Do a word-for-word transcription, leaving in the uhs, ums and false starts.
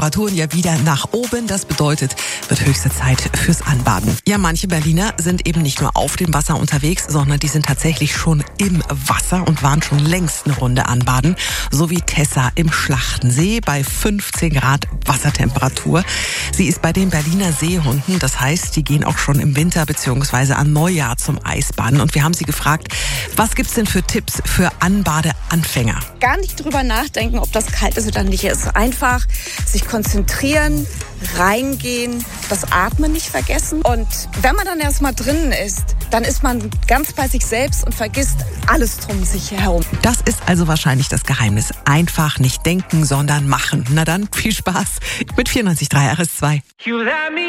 Temperaturen ja wieder nach oben. Das bedeutet, wird höchste Zeit fürs Anbaden. Ja, manche Berliner sind eben nicht nur auf dem Wasser unterwegs, sondern die sind tatsächlich schon im Wasser und waren schon längst eine Runde anbaden. So wie Tessa im Schlachtensee bei fünfzehn Grad Wassertemperatur. Sie ist bei den Berliner Seehunden. Das heißt, die gehen auch schon im Winter bzw. an Neujahr zum Eisbaden. Und wir haben sie gefragt, was gibt's denn für Tipps für Anbadeanfänger? Gar nicht drüber nachdenken, ob das kalt ist oder nicht ist. Einfach sich konzentrieren, reingehen, das Atmen nicht vergessen. Und wenn man dann erstmal drinnen ist, dann ist man ganz bei sich selbst und vergisst alles drum sich herum. Das ist also wahrscheinlich das Geheimnis. Einfach nicht denken, sondern machen. Na dann, viel Spaß mit vierundneunzig Komma drei R S zwei.